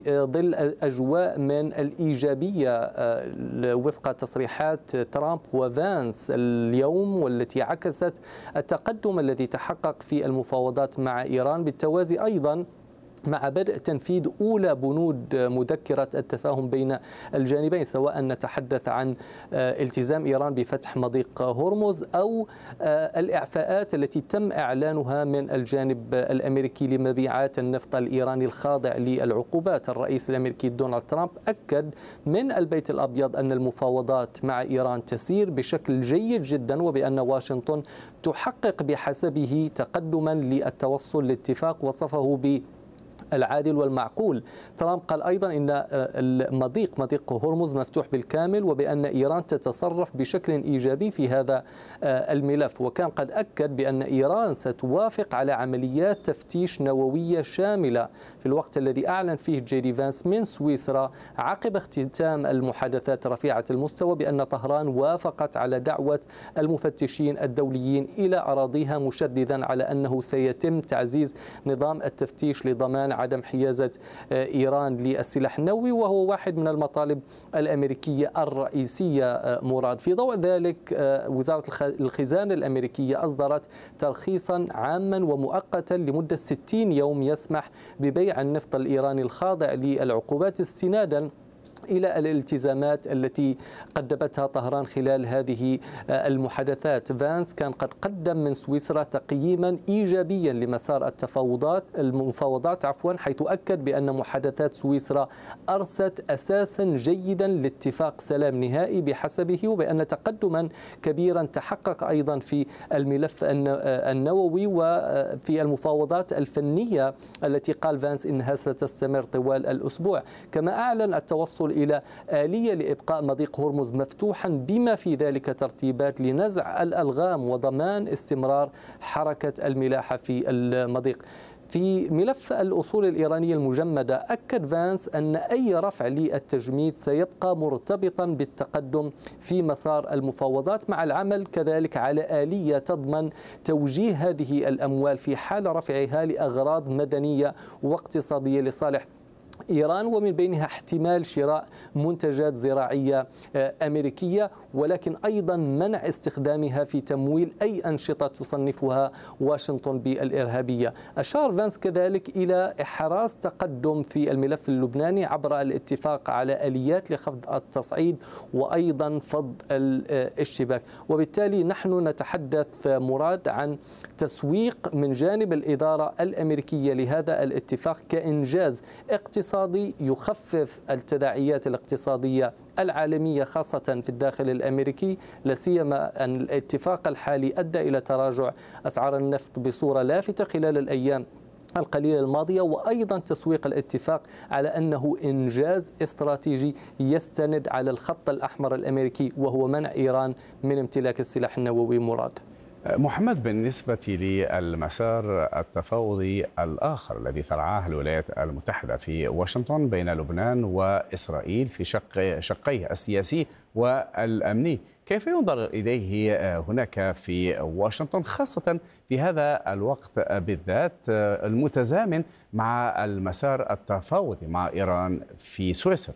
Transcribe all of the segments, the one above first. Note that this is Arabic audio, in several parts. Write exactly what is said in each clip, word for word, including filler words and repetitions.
ظل أجواء من الإيجابية وفق تصريحات ترامب وفانس اليوم، والتي عكست التقدم الذي تحقق في المفاوضات مع إيران، بالتوازي أيضا مع بدء تنفيذ أولى بنود مذكرة التفاهم بين الجانبين، سواء نتحدث عن التزام إيران بفتح مضيق هرمز أو الإعفاءات التي تم إعلانها من الجانب الأمريكي لمبيعات النفط الإيراني الخاضع للعقوبات. الرئيس الأمريكي دونالد ترامب أكد من البيت الأبيض أن المفاوضات مع إيران تسير بشكل جيد جدا، وبأن واشنطن تحقق بحسبه تقدما للتوصل لاتفاق وصفه ب العادل والمعقول. ترامب قال أيضا إن المضيق مضيق هرمز مفتوح بالكامل، وبأن إيران تتصرف بشكل إيجابي في هذا الملف، وكان قد أكد بأن إيران ستوافق على عمليات تفتيش نووية شاملة في الوقت الذي أعلن فيه جي دي فانس من سويسرا عقب اختتام المحادثات رفيعة المستوى بأن طهران وافقت على دعوة المفتشين الدوليين إلى أراضيها، مشددا على أنه سيتم تعزيز نظام التفتيش لضمان عدم حيازة إيران للسلاح النووي، وهو واحد من المطالب الأمريكية الرئيسية. مراد في ضوء ذلك وزارة الخزانة الأمريكية أصدرت ترخيصا عاما ومؤقتا لمدة ستين يوم يسمح ببيع النفط الإيراني الخاضع للعقوبات استنادا إلى الالتزامات التي قدمتها طهران خلال هذه المحادثات. فانس كان قد قدم من سويسرا تقييما إيجابيا لمسار التفاوضات المفاوضات عفوا حيث أكد بأن محادثات سويسرا أرست أساسا جيدا لاتفاق سلام نهائي بحسبه، وبأن تقدما كبيرا تحقق أيضا في الملف النووي وفي المفاوضات الفنية التي قال فانس إنها ستستمر طوال الأسبوع. كما أعلن التوصل إلى آلية لإبقاء مضيق هرمز مفتوحا بما في ذلك ترتيبات لنزع الألغام وضمان استمرار حركة الملاحة في المضيق. في ملف الأصول الإيرانية المجمدة أكد فانس أن أي رفع للتجميد سيبقى مرتبطا بالتقدم في مسار المفاوضات، مع العمل كذلك على آلية تضمن توجيه هذه الأموال في حال رفعها لأغراض مدنية واقتصادية لصالح إيران، ومن بينها احتمال شراء منتجات زراعية أمريكية، ولكن أيضا منع استخدامها في تمويل أي أنشطة تصنفها واشنطن بالإرهابية. أشار فانس كذلك إلى إحراز تقدم في الملف اللبناني عبر الاتفاق على آليات لخفض التصعيد وأيضا فض الاشتباك. وبالتالي نحن نتحدث مراد عن تسويق من جانب الإدارة الأمريكية لهذا الاتفاق كإنجاز اقتصادي يخفف التداعيات الاقتصادية العالمية خاصة في الداخل الأمريكي، لا سيما أن الاتفاق الحالي أدى إلى تراجع أسعار النفط بصورة لافتة خلال الأيام القليلة الماضية، وأيضا تسويق الاتفاق على أنه إنجاز استراتيجي يستند على الخط الأحمر الأمريكي، وهو منع إيران من امتلاك السلاح النووي. مراد محمد، بالنسبة للمسار التفاوضي الآخر الذي ترعاه الولايات المتحدة في واشنطن بين لبنان وإسرائيل في شق شقيه السياسي والأمني، كيف ينظر إليه هناك في واشنطن خاصة في هذا الوقت بالذات المتزامن مع المسار التفاوضي مع إيران في سويسرا؟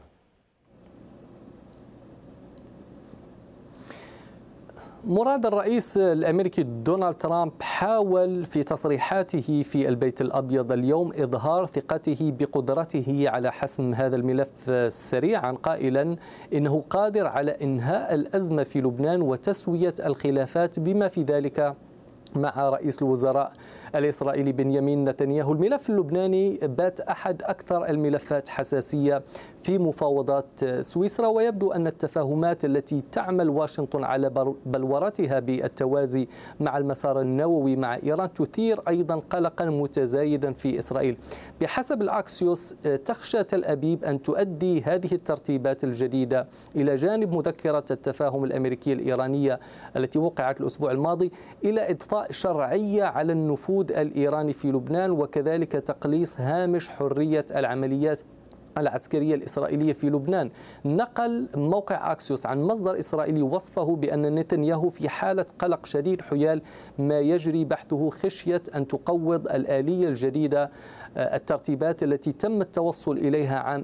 مراد الرئيس الأمريكي دونالد ترامب حاول في تصريحاته في البيت الأبيض اليوم إظهار ثقته بقدرته على حسم هذا الملف سريعا، قائلا إنه قادر على إنهاء الأزمة في لبنان وتسوية الخلافات بما في ذلك مع رئيس الوزراء الإسرائيلي بنيامين نتنياهو. الملف اللبناني بات أحد أكثر الملفات حساسية في مفاوضات سويسرا، ويبدو أن التفاهمات التي تعمل واشنطن على بلورتها بالتوازي مع المسار النووي مع إيران تثير أيضا قلقا متزايدا في إسرائيل. بحسب الأكسيوس تخشى تل أبيب أن تؤدي هذه الترتيبات الجديدة إلى جانب مذكرة التفاهم الأمريكية الإيرانية التي وقعت الأسبوع الماضي إلى إضفاء شرعية على النفوذ الإيراني في لبنان، وكذلك تقليص هامش حرية العمليات العسكرية الإسرائيلية في لبنان. نقل موقع أكسيوس عن مصدر إسرائيلي وصفه بأن نتنياهو في حالة قلق شديد حيال ما يجري بحثه خشية أن تقوض الآلية الجديدة الترتيبات التي تم التوصل إليها عام